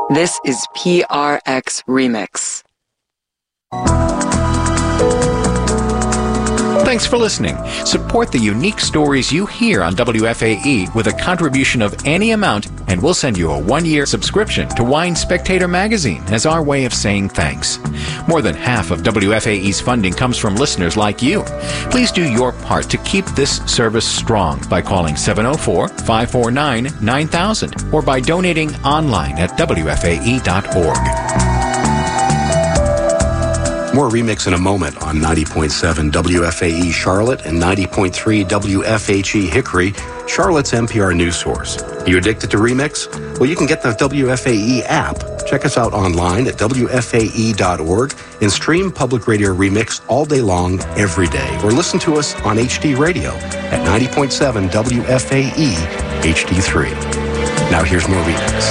This is PRX Remix. Thanks for listening. Support the unique stories you hear on WFAE with a contribution of any amount, and we'll send you a 1-year subscription to Wine Spectator magazine as our way of saying thanks. More than half of WFAE's funding comes from listeners like you. Please do your part to keep this service strong by calling 704-549-9000 or by donating online at WFAE.org. More Remix in a moment on 90.7 WFAE Charlotte and 90.3 WFHE Hickory, Charlotte's NPR news source. Are you addicted to Remix? Well, you can get the WFAE app. Check us out online at WFAE.org and stream Public Radio Remix all day long, every day. Or listen to us on HD Radio at 90.7 WFAE HD3. Now here's more Remix.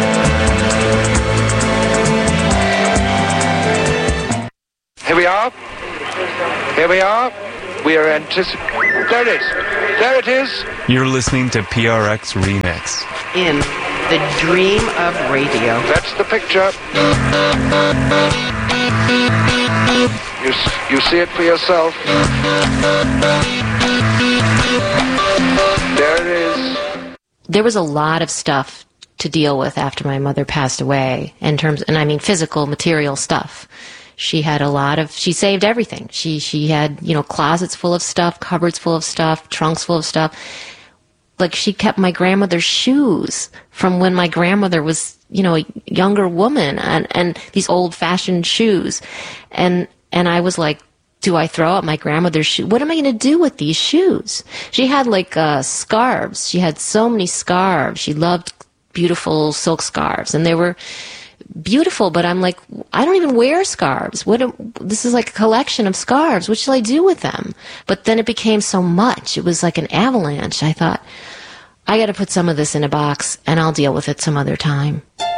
Here we are. Here we are. We are anticipating. There it is. There it is. You're listening to PRX Remix. In the dream of radio. That's the picture. You see it for yourself. There it is. There was a lot of stuff to deal with after my mother passed away, and I mean physical, material stuff. She saved everything. She had, closets full of stuff, cupboards full of stuff, trunks full of stuff. Like, she kept my grandmother's shoes from when my grandmother was, a younger woman, and these old-fashioned shoes. And I was like, do I throw out my grandmother's shoes? What am I going to do with these shoes? She had, scarves. She had so many scarves. She loved beautiful silk scarves, and they were beautiful, but I'm like, I don't even wear scarves. This is like a collection of scarves. What shall I do with them? But then it became so much. It was like an avalanche. I thought, I got to put some of this in a box, and I'll deal with it some other time.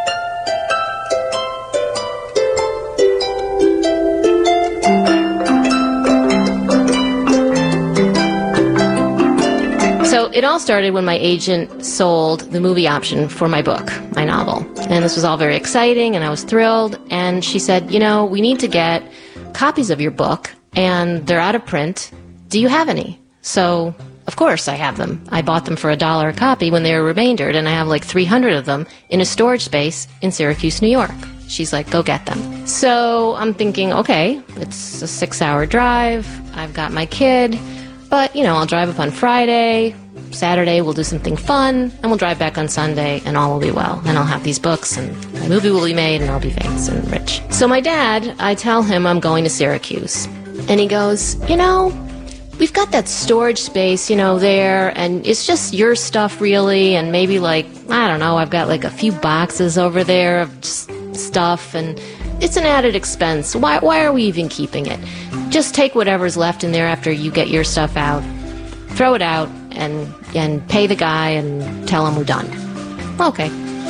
So it all started when my agent sold the movie option for my book, my novel. And this was all very exciting, and I was thrilled. And she said, we need to get copies of your book, and they're out of print. Do you have any? So, of course, I have them. I bought them for $1 a copy when they were remaindered, and I have 300 of them in a storage space in Syracuse, New York. She's like, go get them. So I'm thinking, okay, it's a 6-hour drive. I've got my kid. But, I'll drive up on Friday. Saturday we'll do something fun, and we'll drive back on Sunday, and all will be well. And I'll have these books, and my movie will be made, and I'll be famous and rich. So my dad, I tell him I'm going to Syracuse. And he goes, we've got that storage space, there, and it's just your stuff, really, and maybe, I don't know, I've got, a few boxes over there of just stuff, and it's an added expense. Why are we even keeping it? Just take whatever's left in there after you get your stuff out, throw it out, and pay the guy and tell him we're done. Okay.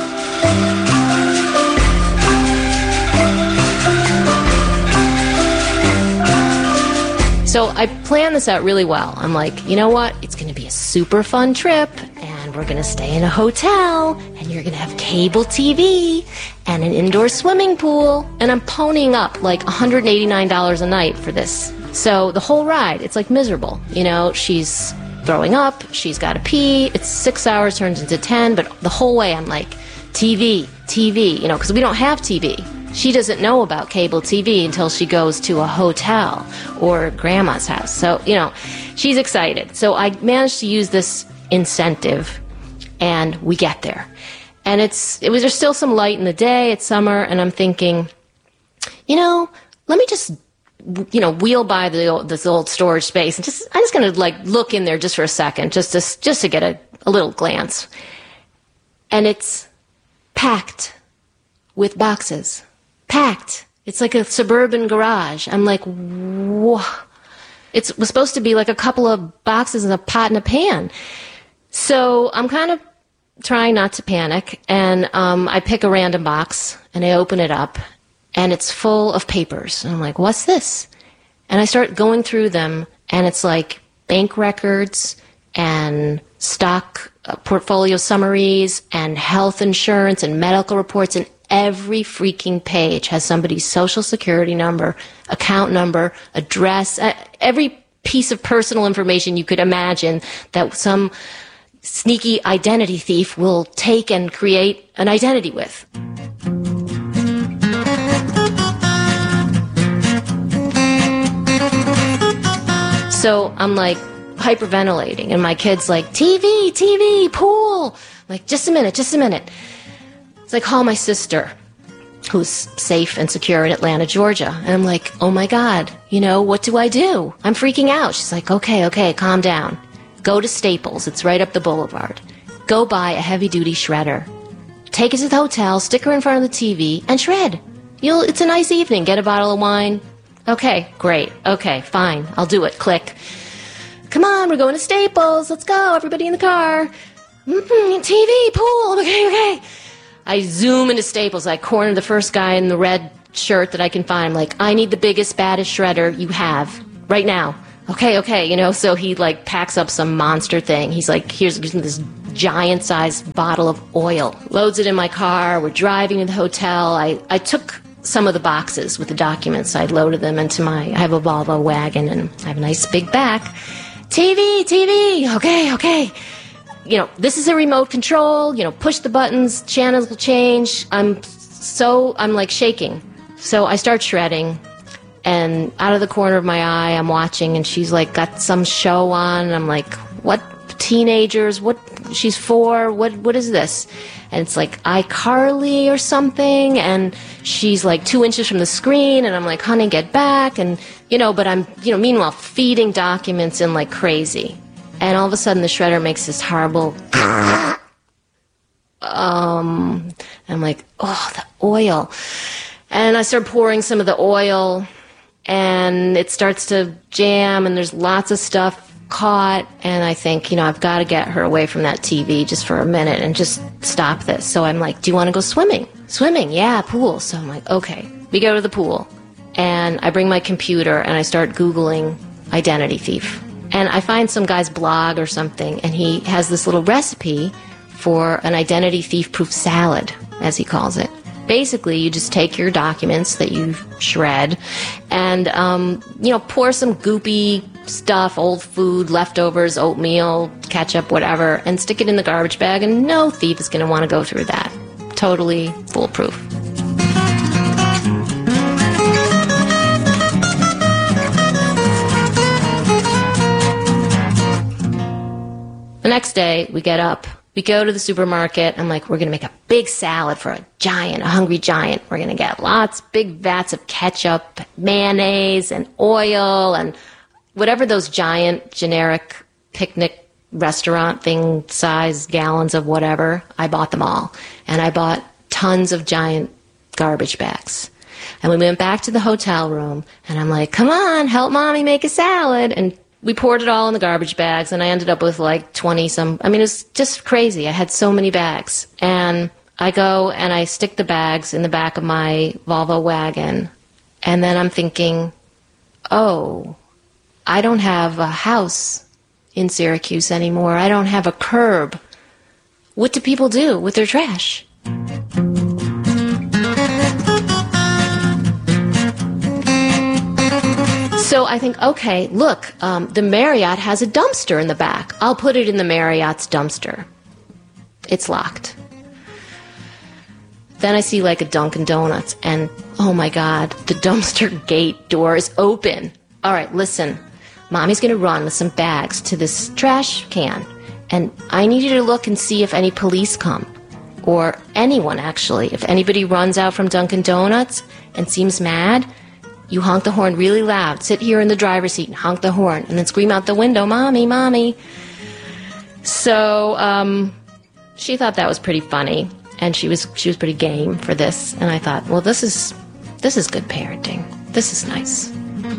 So I planned this out really well. I'm like, you know what? It's going to be a super fun trip, and we're going to stay in a hotel, and you're going to have cable TV and an indoor swimming pool. And I'm ponying up $189 a night for this. So the whole ride, it's miserable. She's throwing up, she's got to pee, it's 6 hours, turns into 10, but the whole way I'm like, TV, because we don't have TV. She doesn't know about cable TV until she goes to a hotel or grandma's house. So, she's excited. So I managed to use this incentive, and we get there. And there's still some light in the day, it's summer, and I'm thinking, let me just wheel by this old storage space, and I'm just going to look in there just for a second, just to get a little glance. And it's packed with boxes. Packed. It's like a suburban garage. I'm like, whoa. It was supposed to be a couple of boxes and a pot and a pan. So I'm kind of trying not to panic, and I pick a random box, and I open it up, and it's full of papers. And I'm like, what's this? And I start going through them, and it's bank records and stock portfolio summaries and health insurance and medical reports and Every freaking page has somebody's social security number, account number, address, every piece of personal information you could imagine that some sneaky identity thief will take and create an identity with. So I'm like hyperventilating, and my kid's like, TV, pool. I'm like, just a minute. So I call my sister, who's safe and secure in Atlanta, Georgia. And I'm like, oh my God, what do I do? I'm freaking out. She's like, okay, calm down. Go to Staples. It's right up the boulevard. Go buy a heavy-duty shredder. Take it to the hotel, stick her in front of the TV, and shred. It's a nice evening. Get a bottle of wine. Okay, great. Okay, fine. I'll do it. Click. Come on, we're going to Staples. Let's go. Everybody in the car. TV, pool. Okay. I zoom into Staples. I corner the first guy in the red shirt that I can find. I'm like, I need the biggest, baddest shredder you have right now. Okay. So he packs up some monster thing. He's like, here's this giant-sized bottle of oil. Loads it in my car. We're driving to the hotel. I took some of the boxes with the documents. I loaded them into I have a Volvo wagon, and I have a nice big back. TV. Okay. This is a remote control. Push the buttons. Channels will change. I'm shaking. So I start shredding. And out of the corner of my eye, I'm watching, and she's got some show on. And I'm like, what teenagers? What? She's 4. What is this? And it's iCarly or something. And she's 2 inches from the screen. And I'm like, honey, get back. And, but I'm, meanwhile, feeding documents in like crazy. And all of a sudden, the shredder makes this horrible. I'm like, oh, the oil. And I start pouring some of the oil. And it starts to jam, and there's lots of stuff caught, and I think, I've got to get her away from that TV just for a minute and just stop this. So I'm like, do you want to go swimming? Swimming, yeah, pool. So I'm like, okay. We go to the pool, and I bring my computer, and I start Googling identity thief. And I find some guy's blog or something, and he has this little recipe for an identity thief-proof salad, as he calls it. Basically, you just take your documents that you shred and, pour some goopy stuff, old food, leftovers, oatmeal, ketchup, whatever, and stick it in the garbage bag, and no thief is going to want to go through that. Totally foolproof. The next day, we get up. We go to the supermarket. I'm like, we're going to make a big salad for a hungry giant. We're going to get big vats of ketchup, mayonnaise, and oil, and whatever those giant, generic picnic restaurant thing size gallons of whatever. I bought them all. And I bought tons of giant garbage bags. And we went back to the hotel room, and I'm like, come on, help mommy make a salad. And we poured it all in the garbage bags, and I ended up with 20-some. I mean, it was just crazy. I had so many bags. And I go and I stick the bags in the back of my Volvo wagon. And then I'm thinking, oh, I don't have a house in Syracuse anymore. I don't have a curb. What do people do with their trash? So I think, okay, look, the Marriott has a dumpster in the back. I'll put it in the Marriott's dumpster. It's locked. Then I see a Dunkin' Donuts, and oh my God, the dumpster gate door is open. All right, listen, mommy's going to run with some bags to this trash can, and I need you to look and see if any police come, or anyone actually. If anybody runs out from Dunkin' Donuts and seems mad, you honk the horn really loud. Sit here in the driver's seat and honk the horn, and then scream out the window, "Mommy, Mommy." So she thought that was pretty funny, and she was pretty game for this. And I thought, well, this is good parenting. This is nice.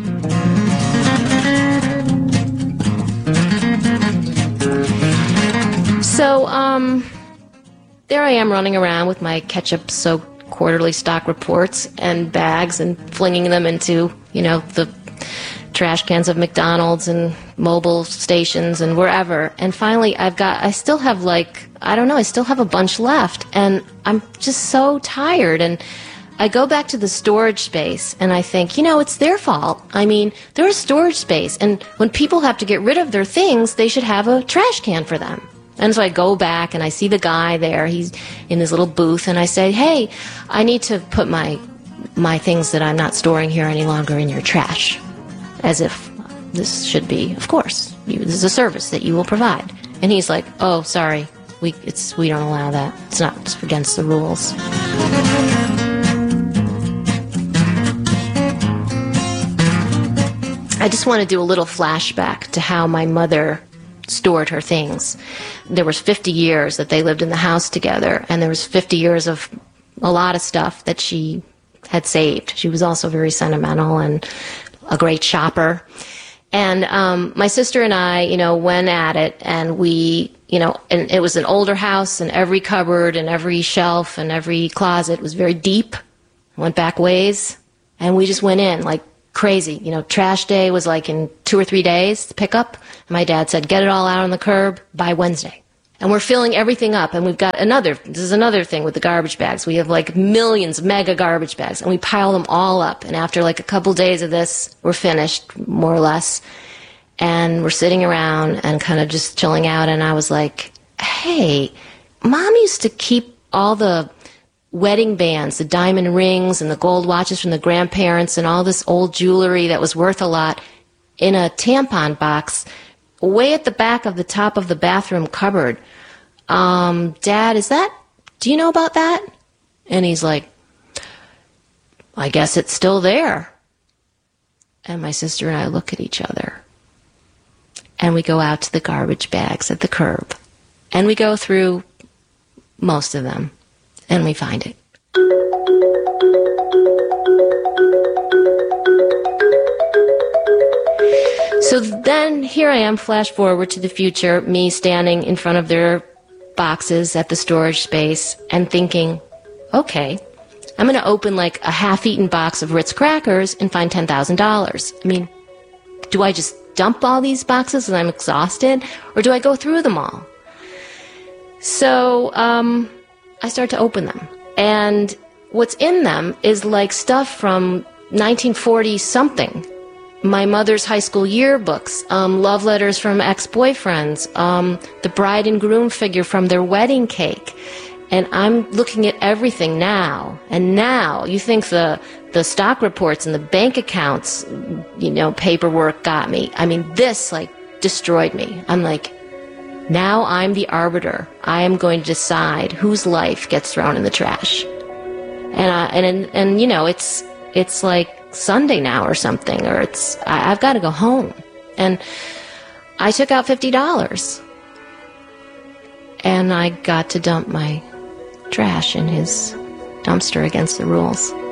So there I am running around with my ketchup-soaked quarterly stock reports and bags and flinging them into, the trash cans of McDonald's and mobile stations and wherever. And finally, I still have I don't know, I still have a bunch left, and I'm just so tired. And I go back to the storage space, and I think, it's their fault. I mean, they're a storage space, and when people have to get rid of their things, they should have a trash can for them. And so I go back, and I see the guy there. He's in his little booth, and I say, hey, I need to put my things that I'm not storing here any longer in your trash. As if this should be, of course, this is a service that you will provide. And he's like, oh, sorry, we don't allow that. It's against the rules. I just want to do a little flashback to how my mother stored her things. There was 50 years that they lived in the house together, and there was 50 years of a lot of stuff that she had saved. She was also very sentimental and a great shopper. And my sister and I, went at it, and we, and it was an older house, and every cupboard and every shelf and every closet was very deep, went back ways, and we just went in like crazy. Trash day was like in 2 or 3 days to pick up. And my dad said, get it all out on the curb by Wednesday. And we're filling everything up, and we've got this is another thing with the garbage bags. We have like millions, mega garbage bags, and we pile them all up. And after like a couple days of this, we're finished, more or less. And we're sitting around and kind of just chilling out, and I was like, hey, Mom used to keep all the wedding bands, the diamond rings and the gold watches from the grandparents and all this old jewelry that was worth a lot in a tampon box way at the back of the top of the bathroom cupboard. Dad, do you know about that? And he's like, I guess it's still there. And my sister and I look at each other, and we go out to the garbage bags at the curb, and we go through most of them, and we find it. So then here I am, flash forward to the future, me standing in front of their boxes at the storage space and thinking, okay, I'm going to open like a half-eaten box of Ritz crackers and find $10,000. I mean, do I just dump all these boxes and I'm exhausted, or do I go through them all? So I start to open them, and what's in them is like stuff from 1940-something. My mother's high school yearbooks, love letters from ex-boyfriends, the bride and groom figure from their wedding cake. And I'm looking at everything now. And now you think the stock reports and the bank accounts, paperwork got me. I mean, this destroyed me. I'm like, now I'm the arbiter. I am going to decide whose life gets thrown in the trash. And it's like Sunday now or something, or I've got to go home. And I took out $50, and I got to dump my trash in his dumpster against the rules.